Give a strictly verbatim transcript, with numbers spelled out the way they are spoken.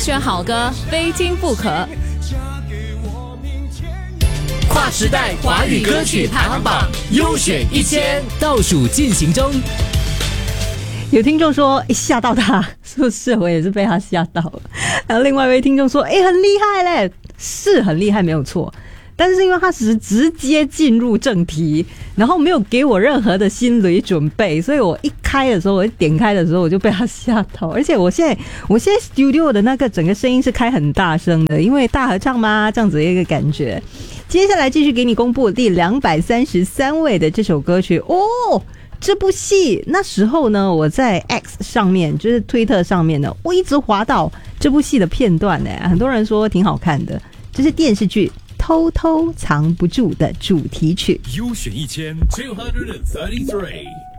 选好歌，非听不可。 跨时代华语歌曲排行榜优选一千倒数进行中。 有听众说吓到他，是不是？我也是被他吓到了。然后另外一位听众说，哎、欸，很厉害嘞，是很厉害，没有错。但是因为他是直接进入正题，然后没有给我任何的心理准备，所以我一开的时候，我一点开的时候，我就被他吓到。而且我现在，我现在 studio 的那个整个声音是开很大声的，因为大合唱嘛，这样子的一个感觉。接下来继续给你公布第两百三十三位的这首歌曲哦。这部戏那时候呢，我在 X 上面，就是推特上面呢，我一直滑到这部戏的片段呢，很多人说挺好看的。这是电视剧《偷偷藏不住》的主题曲。 优选一千 two hundred thirty-three。